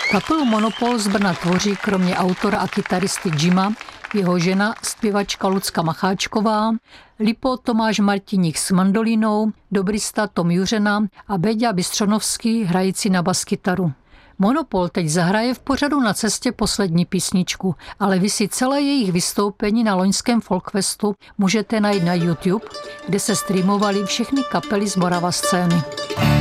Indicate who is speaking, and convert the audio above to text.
Speaker 1: Kapelu Monopol z Brna tvoří kromě autora a kytaristy Jima jeho žena, zpěvačka Lucka Macháčková, Lipo Tomáš Martiník s mandolínou, dobrista Tom Juřena a Béďa Bystřonovský hrající na baskytaru. Monopol teď zahraje v pořadu Na cestě poslední písničku, ale vy si celé jejich vystoupení na loňském Folkfestu můžete najít na YouTube, kde se streamovaly všechny kapely z Morava scény.